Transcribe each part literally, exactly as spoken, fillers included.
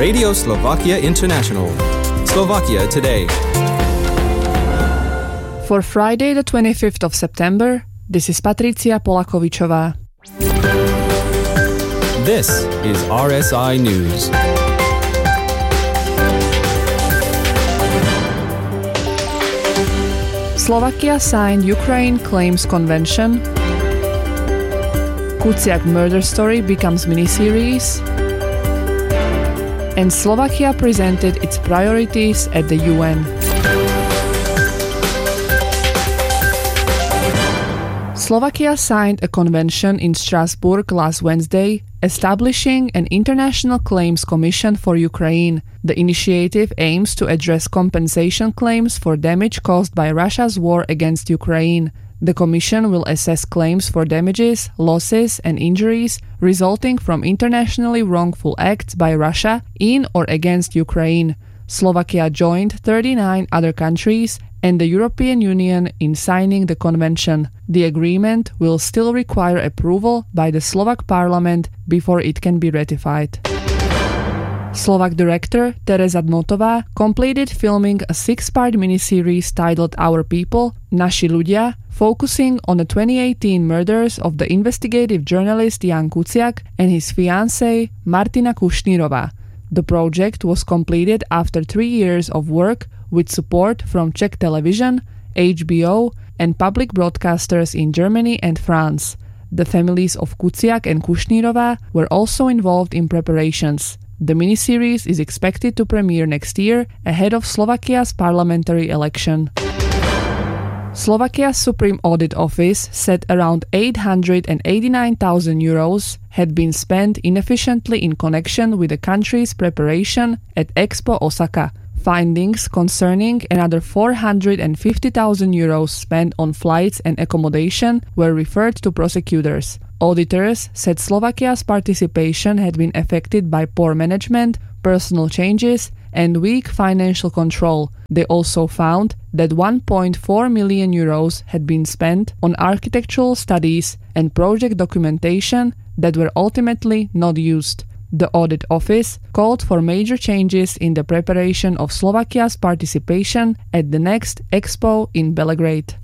Radio Slovakia International. Slovakia Today. For Friday the twenty-fifth of September, this is Patricia Polakovičová. This is R S I News. Slovakia signed Ukraine Claims Convention. Kuciak murder story becomes miniseries. And Slovakia presented its priorities at the U N. Slovakia signed a convention in Strasbourg last Wednesday, establishing an International Claims Commission for Ukraine. The initiative aims to address compensation claims for damage caused by Russia's war against Ukraine. The Commission will assess claims for damages, losses, and injuries resulting from internationally wrongful acts by Russia in or against Ukraine. Slovakia joined thirty-nine other countries and the European Union in signing the convention. The agreement will still require approval by the Slovak parliament before it can be ratified. Slovak director Tereza Dmotová completed filming a six-part miniseries titled Our People, Naši ľudia, focusing on the twenty eighteen murders of the investigative journalist Jan Kuciak and his fiancée Martina Kušnírova. The project was completed after three years of work with support from Czech Television, H B O, and public broadcasters in Germany and France. The families of Kuciak and Kušnírova were also involved in preparations. The miniseries is expected to premiere next year ahead of Slovakia's parliamentary election. Slovakia's Supreme Audit Office said around eight hundred eighty-nine thousand euros had been spent inefficiently in connection with the country's preparation at Expo Osaka. Findings concerning another four hundred fifty thousand euros spent on flights and accommodation were referred to prosecutors. Auditors said Slovakia's participation had been affected by poor management, personal changes, and weak financial control. They also found that one point four million euros had been spent on architectural studies and project documentation that were ultimately not used. The audit office called for major changes in the preparation of Slovakia's participation at the next Expo in Belgrade.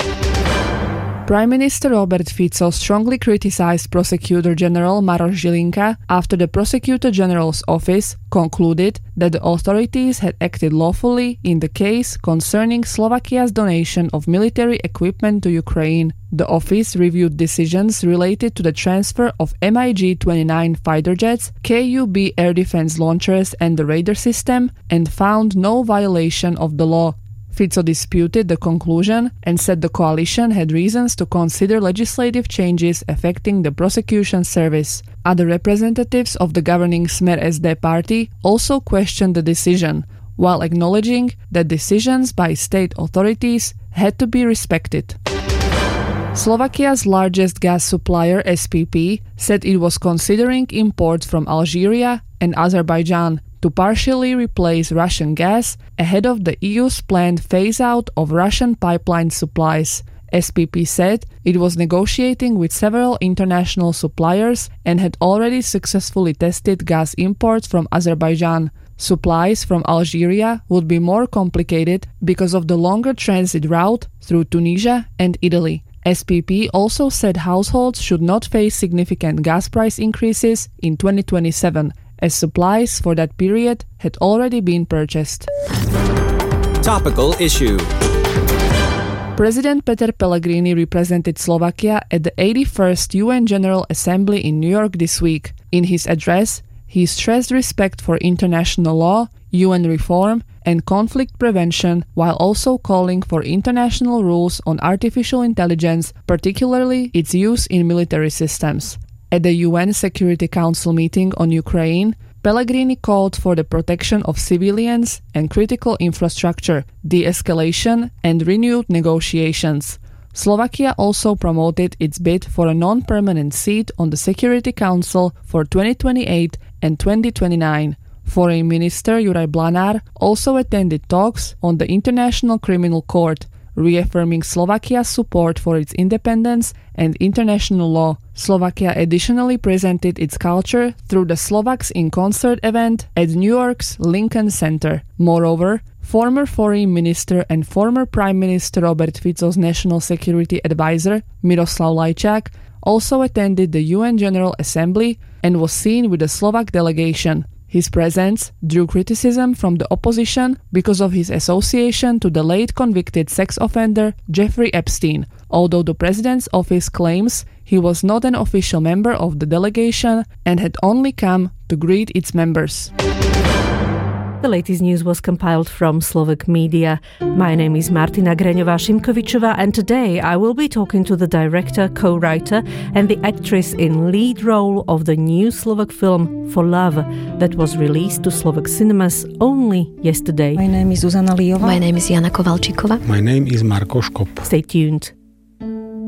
Prime Minister Robert Fico strongly criticized Prosecutor General Maroš Žilinka after the Prosecutor General's office concluded that the authorities had acted lawfully in the case concerning Slovakia's donation of military equipment to Ukraine. The office reviewed decisions related to the transfer of M I G twenty-nine fighter jets, K U B air defense launchers and the radar system, and found no violation of the law. Fico disputed the conclusion and said the coalition had reasons to consider legislative changes affecting the prosecution service. Other representatives of the governing Smer S D party also questioned the decision, while acknowledging that decisions by state authorities had to be respected. Slovakia's largest gas supplier, S P P, said it was considering imports from Algeria and Azerbaijan to partially replace Russian gas ahead of the E U's planned phase-out of Russian pipeline supplies. S P P said it was negotiating with several international suppliers and had already successfully tested gas imports from Azerbaijan. Supplies from Algeria would be more complicated because of the longer transit route through Tunisia and Italy. S P P also said households should not face significant gas price increases in twenty twenty-seven, as supplies for that period had already been purchased. Topical issue. President Peter Pellegrini represented Slovakia at the eighty-first U N General Assembly in New York this week. In his address, he stressed respect for international law, U N reform, and conflict prevention, while also calling for international rules on artificial intelligence, particularly its use in military systems. At the U N Security Council meeting on Ukraine, Pellegrini called for the protection of civilians and critical infrastructure, de-escalation, and renewed negotiations. Slovakia also promoted its bid for a non-permanent seat on the Security Council for twenty twenty-eight and twenty twenty-nine. Foreign Minister Juraj Blanár also attended talks on the International Criminal Court. reaffirming Slovakia's support for its independence and international law. Slovakia additionally presented its culture through the Slovaks in Concert event at New York's Lincoln Center. Moreover, former Foreign Minister and former Prime Minister Robert Fico's National Security Advisor Miroslav Lajčák also attended the U N General Assembly and was seen with the Slovak delegation. His presence drew criticism from the opposition because of his association to the late convicted sex offender Jeffrey Epstein, although the president's office claims he was not an official member of the delegation and had only come to greet its members. The latest news was compiled from Slovak Media. My name is Martina Greňová-Šimkovičová, and today I will be talking to the director, co-writer and the actress in lead role of the new Slovak film For Love that was released to Slovak cinemas only yesterday. My name is Zuzana Líjová. My name is Jana Kovalčíková. My name is Marko Škop. Stay tuned.